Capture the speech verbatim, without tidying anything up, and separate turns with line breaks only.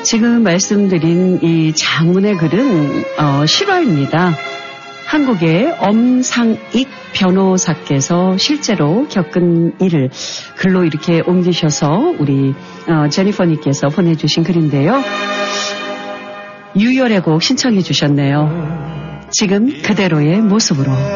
지금 말씀드린 이 장문의 글은 어, 실화입니다. 한국의 엄상익 변호사께서 실제로 겪은 일을 글로 이렇게 옮기셔서 우리 어, 제니퍼님께서 보내주신 글인데요. 유열의 곡 신청해 주셨네요. 지금 그대로의 모습으로.